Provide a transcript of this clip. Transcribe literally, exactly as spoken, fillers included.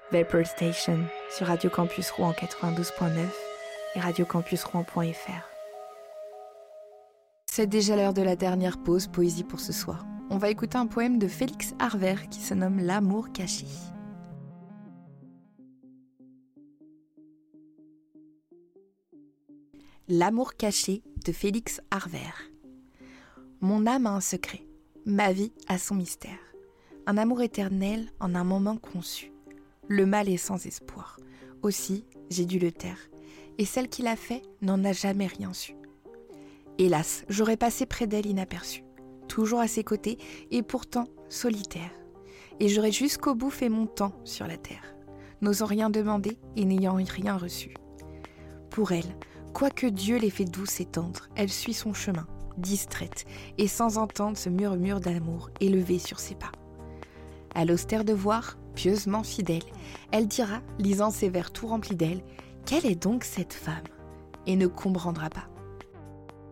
Vapor Station sur Radio Campus Rouen quatre-vingt-douze virgule neuf et radio campus rouen point f r. C'est déjà l'heure de la dernière pause poésie pour ce soir. On va écouter un poème de Félix Harvert qui se nomme L'amour caché. L'amour caché de Félix Harvert. Mon âme a un secret, ma vie a son mystère. Un amour éternel en un moment conçu. Le mal est sans espoir, aussi j'ai dû le taire. Et celle qui l'a fait n'en a jamais rien su. Hélas, j'aurais passé près d'elle inaperçue, toujours à ses côtés et pourtant solitaire. Et j'aurais jusqu'au bout fait mon temps sur la terre, n'osant rien demander et n'ayant rien reçu. Pour elle, quoique Dieu l'ait fait douce et tendre, elle suit son chemin, distraite, et sans entendre ce murmure d'amour élevé sur ses pas. À l'austère devoir, pieusement fidèle, elle dira, lisant ses vers tout remplis d'elle, « Quelle est donc cette femme ?» et ne comprendra pas.